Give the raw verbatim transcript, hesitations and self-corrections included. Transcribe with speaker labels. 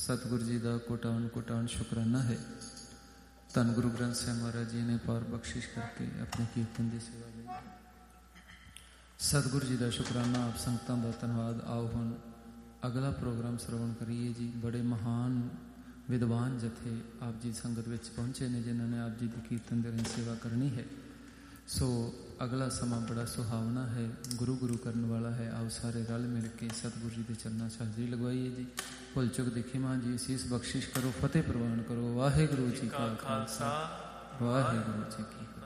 Speaker 1: सतगुरु जी का कोटान कोटान शुकराना है। धन गुरु ग्रंथ साहिब महाराज जी ने पार बख्शिश करके अपने कीर्तन की सेवा ली। सतगुरु जी का शुकराना, आप संगतां का धन्यवाद। आओ हुण अगला प्रोग्राम श्रवण करिए जी। बड़े महान विद्वान जथे आप जी संगत विच पहुँचे ने, जिन्होंने आप जी की कीर्तन दे सेवा करनी है। सो अगला समा बड़ा सुहावना है, गुरु गुरु करने वाला है। आओ सारे रल मिल के सतगुरु जी के चरणों च हाजरी लगवाइए जी। भुल चुक देखी मां जी शीस बख्शिश करो, फतेह प्रवान करो। वाहिगुरु जी का खालसा, वाहिगुरु जी की